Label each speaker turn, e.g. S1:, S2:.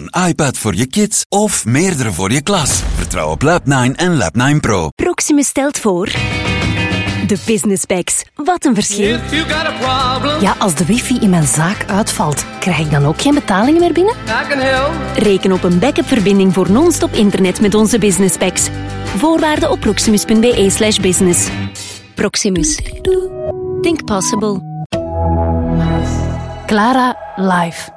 S1: een iPad voor je kids of meerdere voor je klas. Vertrouw op Lab9 en Lab9 Pro.
S2: Proximus stelt voor... De Business Packs. Wat een verschil.
S3: Ja, als de wifi in mijn zaak uitvalt, krijg ik dan ook geen betalingen meer binnen?
S2: Reken op een backup-verbinding voor non-stop internet met onze Business Packs. Voorwaarden op proximus.be/business. Proximus. Think possible.
S3: Clara live.